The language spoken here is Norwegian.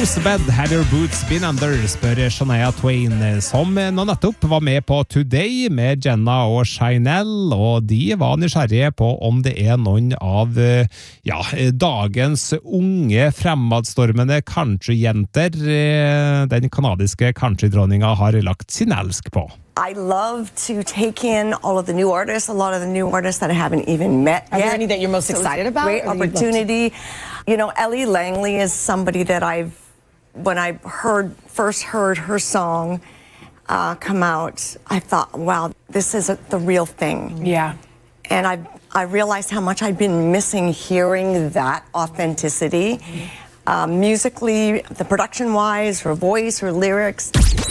Kosebed, have your boots been under, spør Shania Twain, som nå nettopp var med på Today med Jenna og Shynell, og de var nysgjerrige på om det noen av dagens unge fremadstormende countryjenter den kanadiske countrydronninga har lagt sin elsk på. I love to take in all of the new artists, a lot of the new artists that I haven't even met yet. Are there any that you're most excited about? Great opportunity. You know, Ellie Langley is somebody that when I first heard her song come out, I thought, wow, this is the real thing. Yeah. And I realized how much I'd been missing hearing that authenticity. Musically, the production-wise, her voice, her lyrics.